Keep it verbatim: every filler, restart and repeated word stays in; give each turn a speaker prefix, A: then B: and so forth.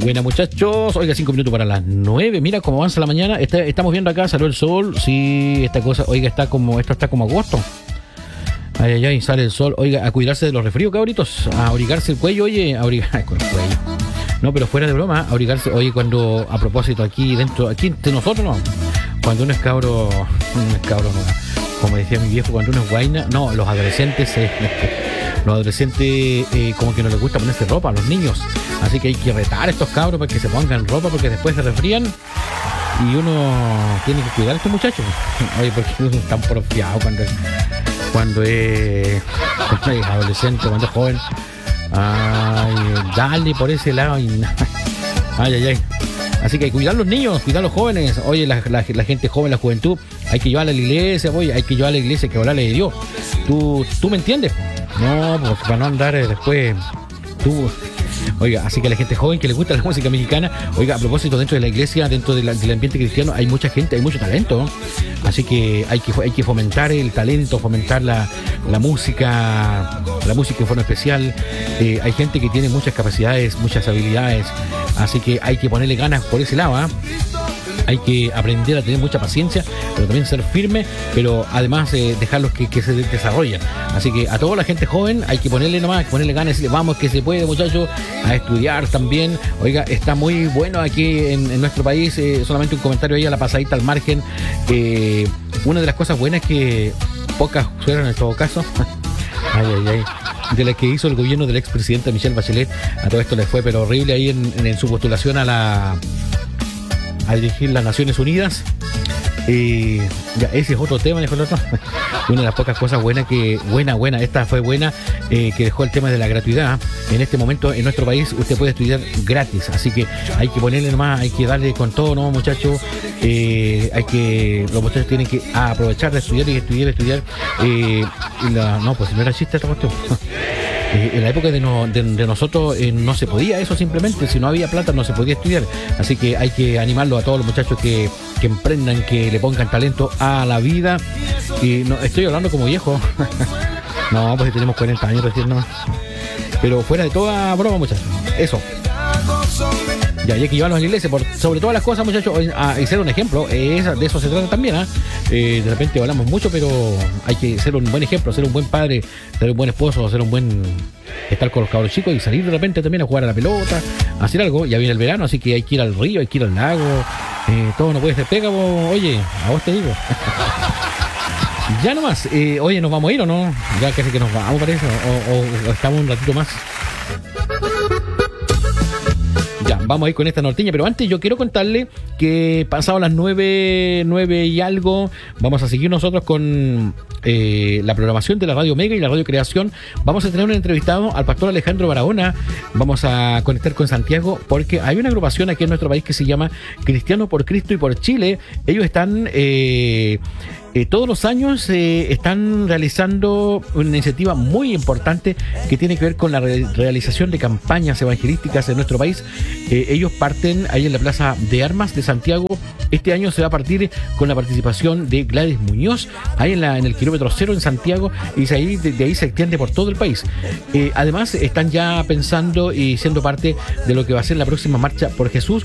A: Buena, muchachos. Oiga, cinco minutos para las nueve. Mira cómo avanza la mañana. Está, estamos viendo acá, salió el sol. Sí, esta cosa, oiga, está como, esto está como agosto. Ay, ay, ay, sale el sol. Oiga, a cuidarse de los resfríos, cabritos. A abrigarse el cuello, oye, a abrigar con el cuello. No, pero fuera de broma, abrigarse, oye, cuando, a propósito, aquí dentro, aquí entre nosotros, no. Cuando uno es cabro, uno es cabro, no. Como decía mi viejo, cuando uno es guaina, no, los adolescentes, eh, los adolescentes eh, como que no les gusta ponerse ropa a los niños. Así que hay que retar a estos cabros para que se pongan ropa porque después se resfrían. Y uno tiene que cuidar a estos muchachos. Oye, porque uno es tan porfiado cuando, cuando, es, cuando es adolescente, cuando es joven. Ay, dale por ese lado. Y, ay, ay, ay. Así que hay que cuidar a los niños, cuidar a los jóvenes. Oye, la, la, la gente joven, la juventud, hay que llevarla a la iglesia, oye, hay que llevarla a la iglesia, que hablarle de Dios. ¿Tú, tú me entiendes? No, pues para no andar después... Tú... Oiga, así que la gente joven que le gusta la música mexicana, oiga, a propósito, dentro de la iglesia, dentro de la, del ambiente cristiano, hay mucha gente, hay mucho talento. Así que hay que, hay que fomentar el talento, fomentar la, la música, la música en forma especial. Eh, hay gente que tiene muchas capacidades, muchas habilidades, así que hay que ponerle ganas por ese lado, ¿eh? Hay que aprender a tener mucha paciencia, pero también ser firme, pero además eh, dejarlos que, que se desarrollen. Así que a toda la gente joven hay que ponerle nomás, ponerle ganas y decirle, vamos que se puede, muchachos, a estudiar también. Oiga, está muy bueno aquí en, en nuestro país, eh, solamente un comentario ahí a la pasadita al margen. Eh, una de las cosas buenas que pocas suenan en todo caso, ay, ay, ay, de la que hizo el gobierno del expresidente Michelle Bachelet, a todo esto le fue pero horrible ahí en, en, en su postulación a la... a dirigir las Naciones Unidas. Eh, ya, ese es otro tema, dijo el otro. Una de las pocas cosas buenas que, buena, buena, esta fue buena, eh, que dejó el tema de la gratuidad. En este momento, en nuestro país, usted puede estudiar gratis, así que hay que ponerle nomás, hay que darle con todo, ¿no, muchachos? Eh, hay que, los muchachos tienen que aprovechar de estudiar y estudiar, estudiar. Eh, y la, no, pues si no era chiste esta cuestión. Eh, en la época de, no, de, de nosotros eh, no se podía eso simplemente, si no había plata no se podía estudiar, así que hay que animarlo a todos los muchachos que, que emprendan, que le pongan talento a la vida. Y no, estoy hablando como viejo. No, pues tenemos cuarenta años recién, no. Pero fuera de toda broma, muchachos, eso. Ya, y hay que llevarlos a la iglesia, por, sobre todas las cosas, muchachos, a, a ser un ejemplo. Eh, de eso se trata también, ¿eh? Eh, de repente hablamos mucho, pero hay que ser un buen ejemplo, ser un buen padre, ser un buen esposo, ser un buen... estar con los cabros chicos y salir de repente también a jugar a la pelota, a hacer algo. Ya viene el verano, así que hay que ir al río, hay que ir al lago. Eh, todo no puede ser pega, vos, oye, a vos te digo. Ya nomás, eh, oye, ¿nos vamos a ir o no? Ya casi que nos vamos, parece, o, o, o estamos un ratito más. Ya, vamos a ir con esta norteña, pero antes yo quiero contarle que pasado las nueve, nueve y algo, vamos a seguir nosotros con eh, la programación de la Radio Mega y la Radio Creación. Vamos a tener un entrevistado al pastor Alejandro Barahona. Vamos a conectar con Santiago porque hay una agrupación aquí en nuestro país que se llama Cristiano por Cristo y por Chile. Ellos están... Eh, Eh, todos los años eh, están realizando una iniciativa muy importante que tiene que ver con la re- realización de campañas evangelísticas en nuestro país. Eh, ellos parten ahí en la Plaza de Armas de Santiago. Este año se va a partir con la participación de Gladys Muñoz, ahí en, la, en el kilómetro cero en Santiago, y de ahí, de, de ahí se extiende por todo el país. Eh, además, están ya pensando y siendo parte de lo que va a ser la próxima Marcha por Jesús,